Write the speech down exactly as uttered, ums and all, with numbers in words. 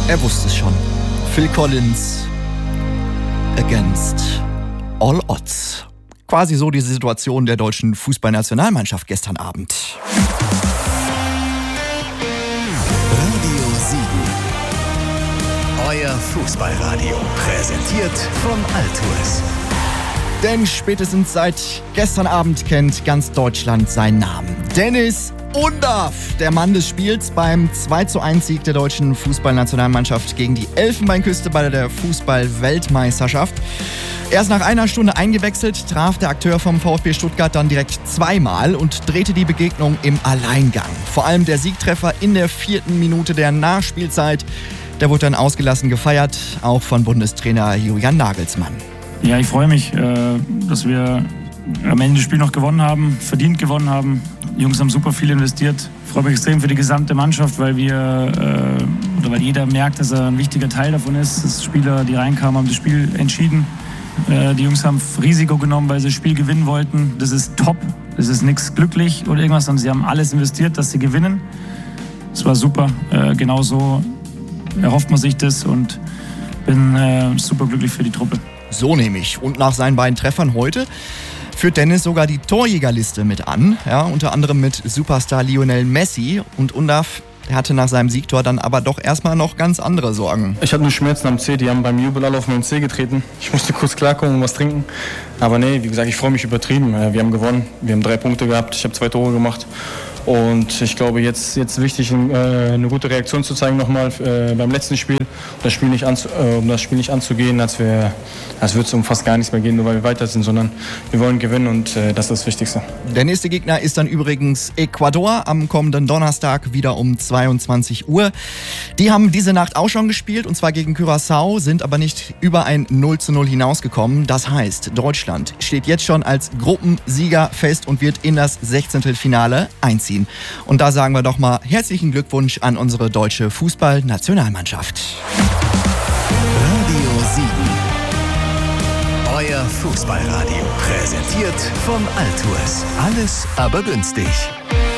Er wusste es schon. Phil Collins against all odds. Quasi so diese Situation der deutschen Fußballnationalmannschaft gestern Abend. Radio sieben. Euer Fußballradio. Präsentiert von Altuis. Denn spätestens seit gestern Abend kennt ganz Deutschland seinen Namen. Dennis Undaff, der Mann des Spiels beim zwei zu eins Sieg der deutschen Fußballnationalmannschaft gegen die Elfenbeinküste bei der Fußball-Weltmeisterschaft. Erst nach einer Stunde eingewechselt, traf der Akteur vom VfB Stuttgart dann direkt zweimal und drehte die Begegnung im Alleingang. Vor allem der Siegtreffer in der vierten Minute der Nachspielzeit, der wurde dann ausgelassen gefeiert, auch von Bundestrainer Julian Nagelsmann. Ja, ich freue mich, dass wir am Ende das Spiel noch gewonnen haben, verdient gewonnen haben. Die Jungs haben super viel investiert. Ich freue mich extrem für die gesamte Mannschaft, weil wir äh, oder weil jeder merkt, dass er ein wichtiger Teil davon ist. Dass Spieler, die reinkamen, haben das Spiel entschieden. Äh, die Jungs haben Risiko genommen, weil sie das Spiel gewinnen wollten. Das ist top. Das ist nichts glücklich oder irgendwas, sondern sie haben alles investiert, dass sie gewinnen. Das war super. Äh, genau so erhofft man sich das und bin äh, super glücklich für die Truppe. So nämlich. Und nach seinen beiden Treffern heute führt Dennis sogar die Torjägerliste mit an. Ja, unter anderem mit Superstar Lionel Messi. Und Undaff, der hatte nach seinem Siegtor dann aber doch erstmal noch ganz andere Sorgen. Ich hatte nur Schmerzen am Zeh, die haben beim Jubel alle auf meinen Zeh getreten. Ich musste kurz klarkommen und was trinken. Aber nee, wie gesagt, ich freue mich übertrieben. Wir haben gewonnen, wir haben drei Punkte gehabt, ich habe zwei Tore gemacht. Und ich glaube, jetzt ist wichtig, eine gute Reaktion zu zeigen nochmal beim letzten Spiel, das Spiel nicht anzu, um das Spiel nicht anzugehen, als, wir, als würde es um fast gar nichts mehr gehen, nur weil wir weiter sind, sondern wir wollen gewinnen und das ist das Wichtigste. Der nächste Gegner ist dann übrigens Ecuador am kommenden Donnerstag wieder um zweiundzwanzig Uhr. Die haben diese Nacht auch schon gespielt und zwar gegen Curaçao, sind aber nicht über ein null zu null hinausgekommen. Das heißt, Deutschland steht jetzt schon als Gruppensieger fest und wird in das Sechzehntelfinale einziehen. Und da sagen wir doch mal herzlichen Glückwunsch an unsere deutsche Fußballnationalmannschaft. Radio sieben. Euer Fußballradio. Präsentiert von Altuis. Alles aber günstig.